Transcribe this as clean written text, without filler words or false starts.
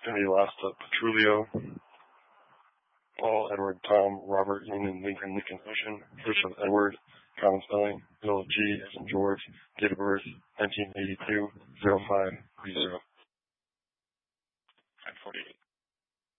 Lasta Petrulio, Paul, Edward, Tom, Robert, Union, Lincoln, Ocean, Bishop, Edward, common spelling, Bill, G, as in George, date of birth, 1982, 0530. 48.